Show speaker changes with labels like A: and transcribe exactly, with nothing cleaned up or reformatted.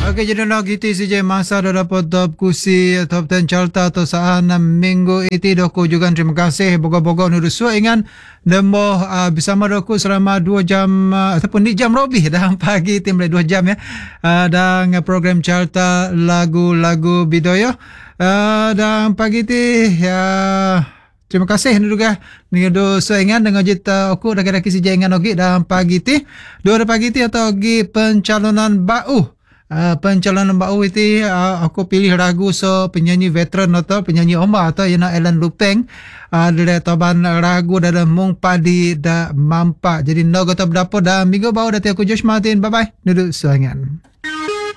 A: Okey, jadi nak kita saja masa dah dapat top kursi top ten carta atau saan minggu itu doku juga terima kasih boga-boga nurus ingan demo uh, bersama doku selama dua jam uh, ataupun ni jam lebih dah pagi tim dua jam ya uh, dan program carta lagu-lagu bidoyo uh, dan pagi ti ya terima kasih juga dengan do saingan dengan jita aku dah kira kisi jangan ogi dalam pagi ti dua pagi ti atau ogi pencalonan bau. Uh, pencalonan bau itu uh, aku pilih lagu so penyanyi veteran atau penyanyi Omar atau yana Ellen Lupeng uh, dari taban lagu dalam mung padi da mampak jadi no gota berdapo dah minggu bau dati aku Josh Martin bye bye duduk saingan.